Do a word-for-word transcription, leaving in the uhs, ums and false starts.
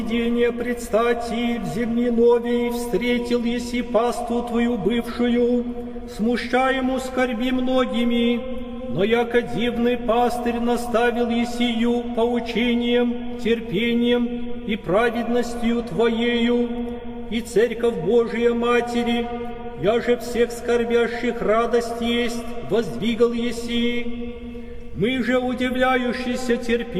Видение предстати в земли новей встретил еси пасту твою бывшую, смущаему скорби многими, но яко дивный пастырь наставил есию поучением, терпением и праведностью твоею, и Церковь Божия Матери, я же всех скорбящих радость есть, воздвигал еси. Мы же, удивляющиеся терпением,